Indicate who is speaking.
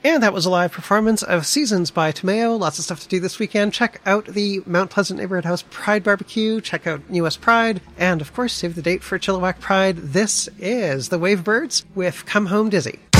Speaker 1: And that was a live performance of Seasons by Tomeo. Lots of stuff to do this weekend. Check out the Mount Pleasant Neighborhood House Pride Barbecue. Check out US Pride. And, of course, save the date for Chilliwack Pride. This is the Wavebirds with Come Home Dizzy.